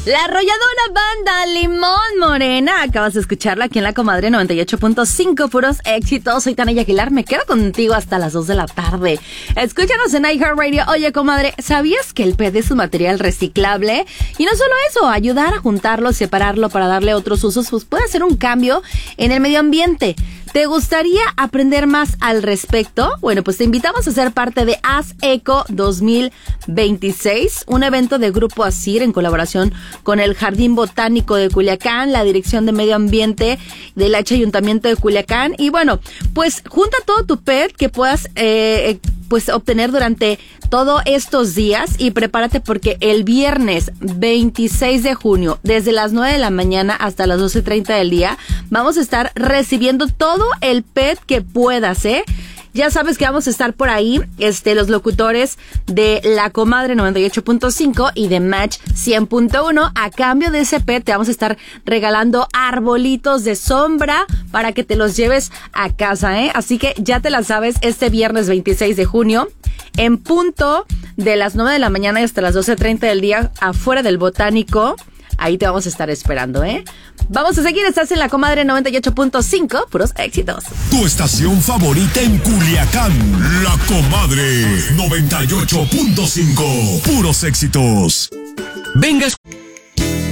La arrolladora banda Limón Morena. Acabas de escucharla aquí en La Comadre 98.5, puros éxitos. Soy Tania Aguilar, me quedo contigo hasta las 2 de la tarde. Escúchanos en iHeartRadio. Oye, comadre, ¿sabías que el PET es un material reciclable? Y no solo eso, ayudar a juntarlo, separarlo para darle otros usos, pues puede hacer un cambio en el medio ambiente. ¿Te gustaría aprender más al respecto? Bueno, pues te invitamos a ser parte de Haz Eco 2026, un evento de Grupo ASIR en colaboración con el Jardín Botánico de Culiacán, la Dirección de Medio Ambiente del Ayuntamiento de Culiacán. Y bueno, pues junta todo tu PET que puedas pues obtener durante todos estos días y prepárate porque el viernes 26 de junio, desde las 9 de la mañana hasta las 12:30 del día, vamos a estar recibiendo todo el PET que puedas, Ya sabes que vamos a estar por ahí, los locutores de La Comadre 98.5 y de Match 100.1. A cambio de ese PET te vamos a estar regalando arbolitos de sombra para que te los lleves a casa, Así que ya te la sabes, este viernes 26 de junio, en punto de las 9 de la mañana y hasta las 12:30 del día, afuera del Botánico. Ahí te vamos a estar esperando, Vamos a seguir, estás en La Comadre 98.5, puros éxitos. Tu estación favorita en Culiacán, La Comadre 98.5, puros éxitos. Vengas